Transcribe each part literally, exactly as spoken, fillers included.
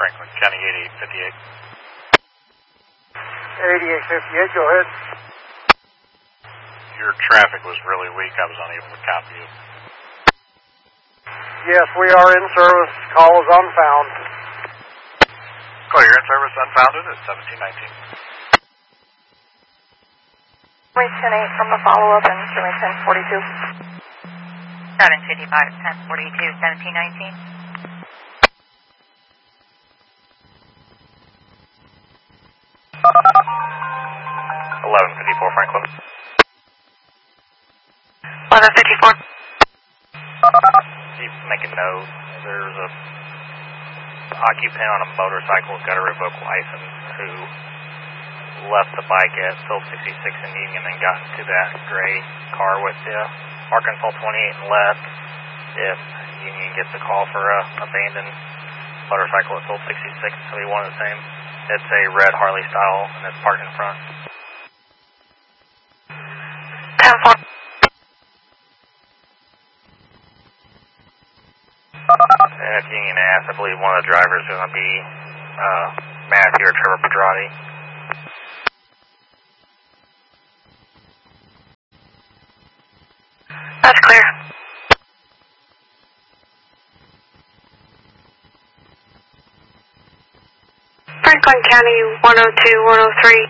Franklin County eighty-eight fifty-eight. eighty-eight fifty-eight, go ahead. Your traffic was really weak. I was unable to copy you. Yes, we are in service. Call is unfound. Call, you're in service unfounded at seventeen nineteen. three ten eight from the follow-up and three ten forty-two. seven fifty-five, ten forty-two, seventeen nineteen. eleven fifty-four Franklin. eleven fifty-four. Keep making note. There's a occupant on a motorcycle who's got a revoked license who left the bike at Phillips sixty-six in Union and got into that gray car with you. Arkansas twenty-eight and left. If Union gets a call for a abandoned motorcycle at Phillips sixty-six, it'll be one of the same. It's a red Harley style and it's parked in front. ten four. And if Union asks, I believe one of the drivers is going to be uh, Matthew or Trevor Pedrati. That's clear. Franklin County one oh two, one oh three.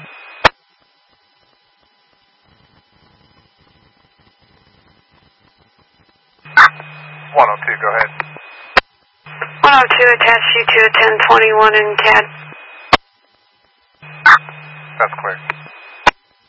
one oh two, go ahead. one oh two attached you to a ten twenty-one in C A D. That's clear.